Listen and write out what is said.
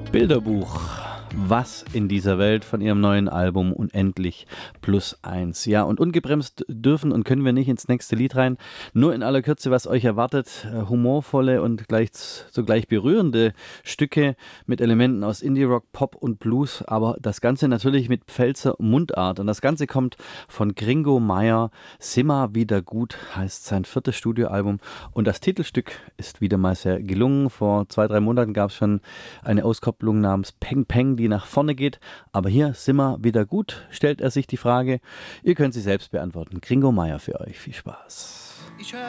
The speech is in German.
Bilderbuch. Was in dieser Welt von ihrem neuen Album Unendlich +1. Ja, und ungebremst dürfen und können wir nicht ins nächste Lied rein. Nur in aller Kürze, was euch erwartet. Humorvolle und zugleich berührende Stücke mit Elementen aus Indie-Rock, Pop und Blues. Aber das Ganze natürlich mit Pfälzer Mundart. Und das Ganze kommt von Gringo Meier. Simmer wieder gut heißt sein 4. Studioalbum. Und das Titelstück ist wieder mal sehr gelungen. Vor 2-3 Monaten gab es schon eine Auskopplung namens Peng Peng, die nach vorne geht. Aber hier sind wir wieder gut, stellt er sich die Frage. Ihr könnt sie selbst beantworten. Gringo Meier für euch. Viel Spaß. Ich hör